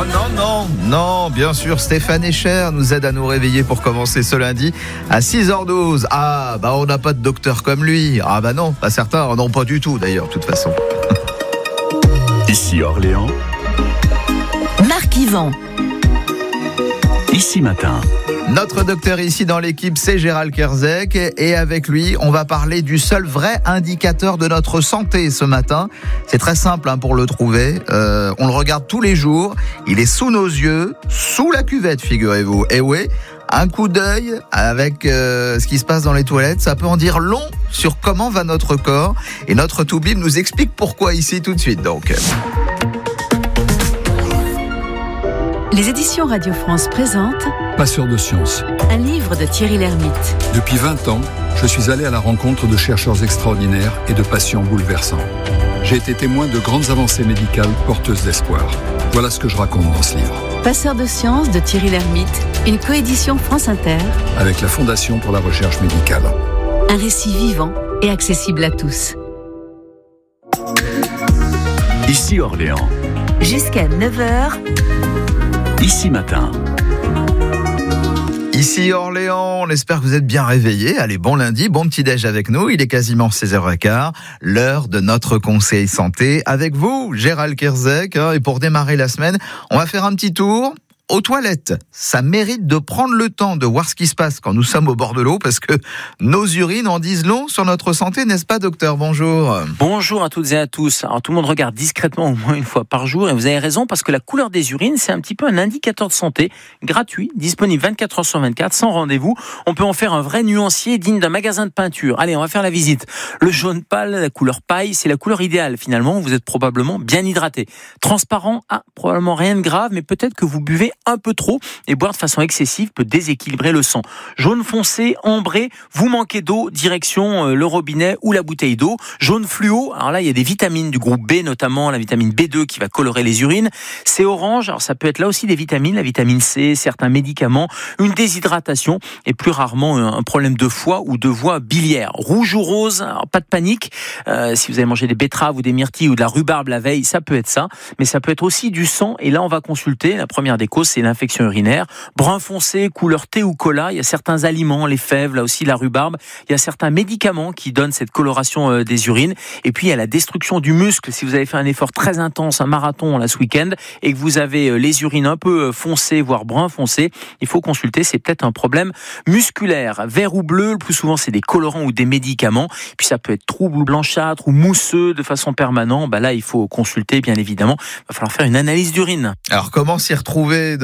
Non, bien sûr, Stéphane Echer nous aide à nous réveiller pour commencer ce lundi à 6h12. Ah, bah on n'a pas de docteur comme lui. Ah bah non, pas certains, non pas du tout d'ailleurs, de toute façon. Ici Orléans. Marc Yvan. Ici Matin. Notre docteur ici dans l'équipe, c'est Gérald Kierzek. Et avec lui, on va parler du seul vrai indicateur de notre santé ce matin. C'est très simple pour le trouver. On le regarde tous les jours. Il est sous nos yeux, sous la cuvette, figurez-vous. Et oui, un coup d'œil avec ce qui se passe dans les toilettes, ça peut en dire long sur comment va notre corps. Et notre Toubib nous explique pourquoi ici tout de suite. Donc. Les éditions Radio France présentent Passeur de science. un livre de Thierry Lhermitte. Depuis 20 ans, je suis allé à la rencontre de chercheurs extraordinaires et de patients bouleversants. J'ai été témoin de grandes avancées médicales porteuses d'espoir. Voilà ce que je raconte dans ce livre. Passeur de science de Thierry Lhermitte, une coédition France Inter, Avec la Fondation pour la recherche médicale. un récit vivant et accessible à tous. Ici Orléans. Jusqu'à 9h, Ici Matin. Ici Orléans, on espère que vous êtes bien réveillés. Allez, bon lundi, bon petit-déj avec nous. Il est quasiment 16h15, l'heure de notre conseil santé avec vous, Gérald Kierzek. Et pour démarrer la semaine, on va faire un petit tour aux toilettes. Ça mérite de prendre le temps de voir ce qui se passe quand nous sommes au bord de l'eau, parce que nos urines en disent long sur notre santé, n'est-ce pas, docteur? Bonjour. Bonjour à toutes et à tous. Alors tout le monde regarde discrètement au moins une fois par jour, et vous avez raison, parce que la couleur des urines, c'est un petit peu un indicateur de santé, gratuit, disponible 24 heures sur 24, sans rendez-vous. On peut en faire un vrai nuancier digne d'un magasin de peinture. Allez, on va faire la visite. Le jaune pâle, la couleur paille, c'est la couleur idéale finalement. Vous êtes probablement bien hydraté. Transparent, probablement rien de grave, mais peut-être que vous buvez un peu trop, et boire de façon excessive peut déséquilibrer le sang. Jaune foncé, ambré, vous manquez d'eau, direction le robinet ou la bouteille d'eau. Jaune fluo, alors là il y a des vitamines du groupe B, notamment la vitamine B2 qui va colorer les urines. C'est orange, alors ça peut être là aussi des vitamines, la vitamine C, certains médicaments, une déshydratation et plus rarement un problème de foie ou de voie biliaire. Rouge ou rose, alors pas de panique, si vous avez mangé des betteraves ou des myrtilles ou de la rhubarbe la veille, ça peut être ça, mais ça peut être aussi du sang, et là on va consulter. La première des causes, c'est l'infection urinaire. Brun foncé, couleur thé ou cola, il y a certains aliments, les fèves, là aussi la rhubarbe, il y a certains médicaments qui donnent cette coloration des urines, et puis il y a la destruction du muscle. Si vous avez fait un effort très intense, un marathon là ce week-end, et que vous avez les urines un peu foncées, voire brun foncé, il faut consulter, c'est peut-être un problème musculaire. Vert ou bleu, le plus souvent c'est des colorants ou des médicaments, puis ça peut être trouble ou blanchâtre ou mousseux de façon permanente, là il faut consulter bien évidemment, il va falloir faire une analyse d'urine. Alors comment s'y retrouver